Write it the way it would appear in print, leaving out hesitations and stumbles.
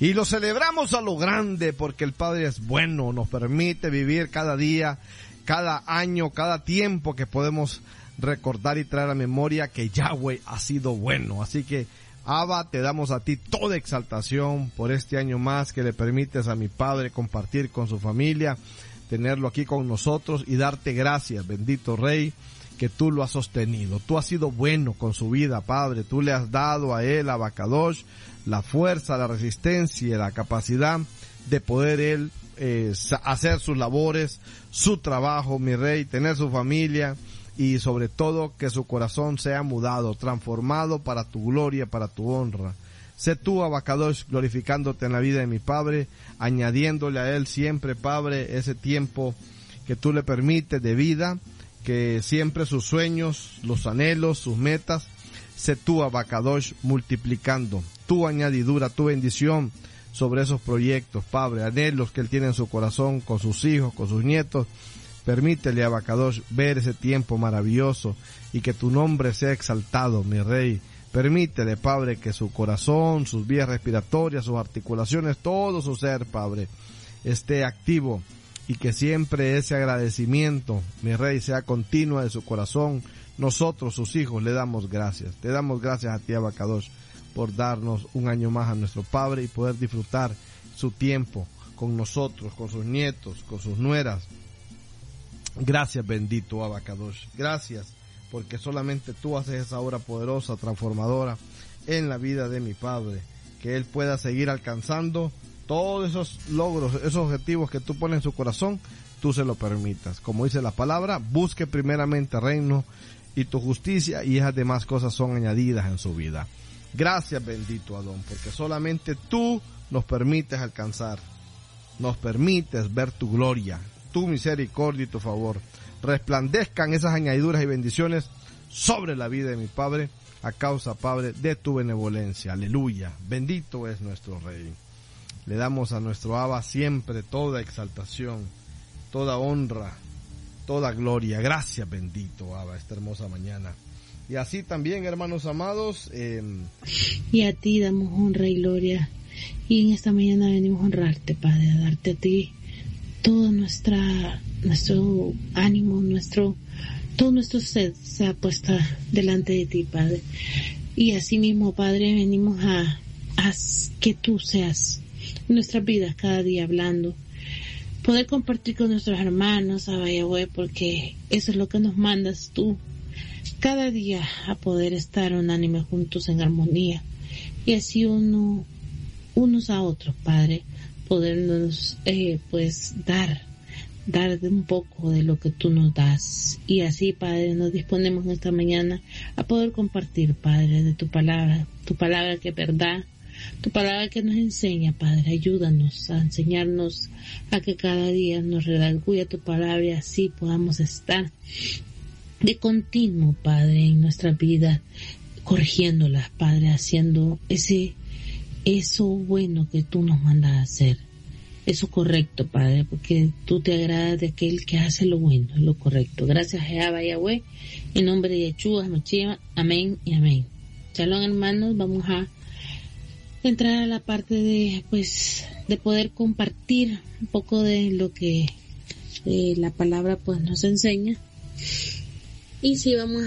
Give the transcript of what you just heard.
Y lo celebramos a lo grande porque el Padre es bueno, nos permite vivir cada día, cada año, cada tiempo que podemos recordar y traer a memoria que Yahweh ha sido bueno. Así que, Abba, te damos a ti toda exaltación por este año más que le permites a mi Padre compartir con su familia, tenerlo aquí con nosotros y darte gracias, bendito Rey, que tú lo has sostenido. Tú has sido bueno con su vida, Padre. Tú le has dado a él, a Abacadosh, la fuerza, la resistencia y la capacidad de poder él hacer sus labores, su trabajo, mi Rey, tener su familia y sobre todo que su corazón sea mudado, transformado para tu gloria, para tu honra. Sé tú, Abacadosh, glorificándote en la vida de mi Padre, añadiéndole a él siempre, Padre, ese tiempo que tú le permites de vida, que siempre sus sueños, los anhelos, sus metas, sé tú, Abacadosh, multiplicando tu añadidura, tu bendición sobre esos proyectos, Padre, anhelos que él tiene en su corazón con sus hijos, con sus nietos. Permítele, Abacadosh, ver ese tiempo maravilloso y que tu nombre sea exaltado, mi Rey. Permítele, Padre, que su corazón, sus vías respiratorias, sus articulaciones, todo su ser, Padre, esté activo y que siempre ese agradecimiento, mi Rey, sea continuo de su corazón. Nosotros, sus hijos, le damos gracias. Te damos gracias a ti, Abacadosh, por darnos un año más a nuestro Padre y poder disfrutar su tiempo con nosotros, con sus nietos, con sus nueras. Gracias, bendito Abacadosh. Gracias, porque solamente tú haces esa obra poderosa, transformadora en la vida de mi Padre. Que él pueda seguir alcanzando todos esos logros, esos objetivos que tú pones en su corazón, tú se lo permitas. Como dice la palabra, busque primeramente el reino y tu justicia y esas demás cosas son añadidas en su vida. Gracias, bendito Adón, porque solamente tú nos permites alcanzar, nos permites ver tu gloria, tu misericordia y tu favor. Resplandezcan esas añadiduras y bendiciones sobre la vida de mi Padre, a causa, Padre, de tu benevolencia. Aleluya. Bendito es nuestro Rey. Le damos a nuestro Abba siempre toda exaltación, toda honra, toda gloria. Gracias, bendito Abba, esta hermosa mañana. Y así también, hermanos amados, y a ti damos honra y gloria. Y en esta mañana venimos a honrarte, Padre, a darte a ti todo nuestro ánimo, todo nuestro ser sea puesta delante de ti, Padre. Y así mismo, Padre, venimos a que tú seas en nuestras vidas cada día hablando, poder compartir con nuestros hermanos, a Yahweh, porque eso es lo que nos mandas tú, cada día a poder estar unánime juntos en armonía, y así unos a otros, Padre, podernos pues dar de un poco de lo que tú nos das. Y así, Padre, nos disponemos en esta mañana a poder compartir, Padre, de tu palabra que es verdad, tu palabra que nos enseña, Padre. Ayúdanos a enseñarnos a que cada día nos redarguya tu palabra y así podamos estar de continuo, Padre, en nuestra vida, corrigiéndolas, Padre, haciendo eso bueno que tú nos mandas a hacer, eso correcto, Padre, porque tú te agradas de aquel que hace lo bueno, lo correcto. Gracias, Jehová Yahweh, en nombre de Yeshua HaMashiach, amén y amén. Shalom, hermanos, vamos a entrar a la parte de poder compartir un poco de lo que la palabra pues nos enseña. Y si vamos